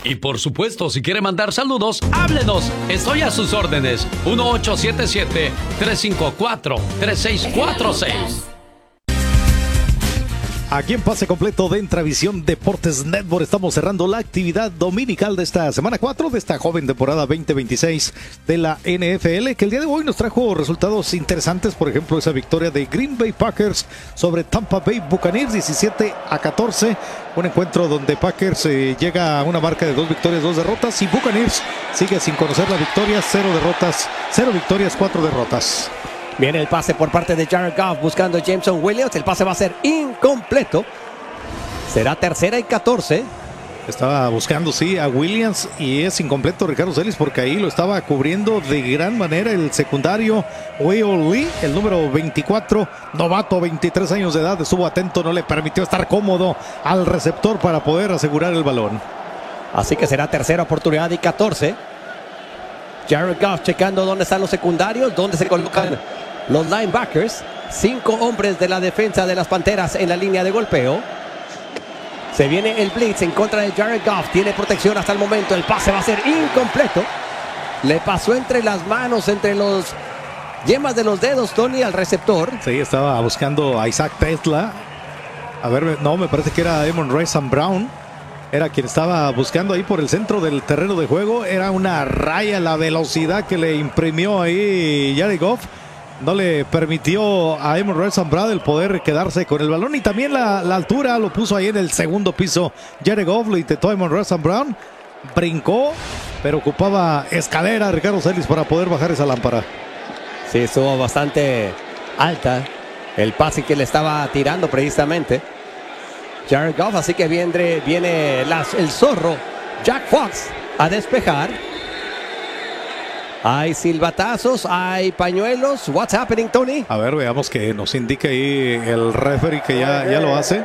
Y por supuesto, si quiere mandar saludos, háblenos. Estoy a sus órdenes. 1877-354-3646. Aquí en Pase Completo de Intravisión Deportes Network estamos cerrando la actividad dominical de esta semana 4 de esta joven temporada 2026 de la NFL, que el día de hoy nos trajo resultados interesantes. Por ejemplo, esa victoria de Green Bay Packers sobre Tampa Bay Buccaneers 17-14, un encuentro donde Packers llega a una marca de 2 victorias, 2 derrotas, y Buccaneers sigue sin conocer la victoria, 0 victorias, 4 derrotas. Viene el pase por parte de Jared Goff buscando a Jameson Williams. El pase va a ser incompleto. Será 3rd y 14. Estaba buscando, sí, a Williams, y es incompleto Ricardo Celis, porque ahí lo estaba cubriendo de gran manera el secundario Will Lee, el número 24, novato, 23 años de edad. Estuvo atento, no le permitió estar cómodo al receptor para poder asegurar el balón. Así que será 3ª oportunidad y 14. Jared Goff checando dónde están los secundarios, dónde se colocan los linebackers. 5 hombres de la defensa de las Panteras en la línea de golpeo. Se viene el blitz en contra de Jared Goff. Tiene protección hasta el momento. El pase va a ser incompleto. Le pasó entre las manos, entre los yemas de los dedos, Tony, al receptor. Sí, estaba buscando a Isaac Tesla. A ver, no, me parece que era Amon-Ra St. Brown. Era quien estaba buscando ahí por el centro del terreno de juego. Era una raya la velocidad que le imprimió ahí Jared Goff. No le permitió a Amon-Ra St. Brown el poder quedarse con el balón, y también la altura lo puso ahí en el segundo piso. Jared Goff lo intentó Amon-Ra St. Brown, brincó, pero ocupaba escalera Ricardo Celis para poder bajar esa lámpara. Sí, estuvo bastante alta el pase que le estaba tirando precisamente Jared Goff, así que viene el zorro Jack Fox a despejar. Hay silbatazos, hay pañuelos. What's happening, Tony? A ver, veamos que nos indica ahí el referee que ya lo hace.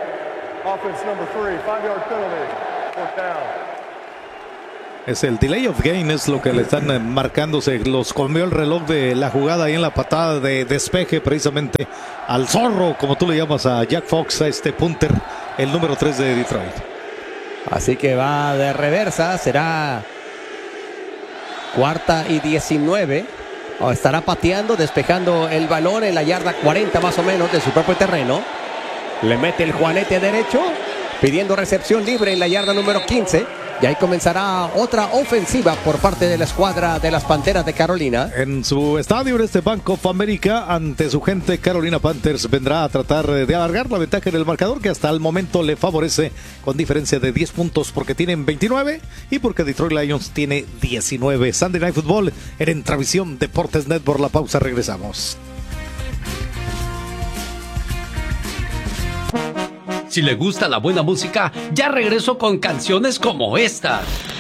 Es el delay of game, es lo que le están marcándose. Los comió el reloj de la jugada ahí en la patada de despeje precisamente al zorro, como tú le llamas a Jack Fox, a este punter, el número 3 de Detroit. Así que va de reversa, será 4ª y 19. Estará pateando, despejando el balón en la yarda 40 más o menos de su propio terreno. Le mete el juanete derecho, pidiendo recepción libre en la yarda número 15. Y ahí comenzará otra ofensiva por parte de la escuadra de las Panteras de Carolina. En su estadio, en este Bank of America, ante su gente, Carolina Panthers vendrá a tratar de alargar la ventaja en el marcador, que hasta el momento le favorece con diferencia de 10 puntos, porque tienen 29 y porque Detroit Lions tiene 19. Sunday Night Football en Intravisión Deportes Network. La pausa, regresamos. Si le gusta la buena música, ya regreso con canciones como esta.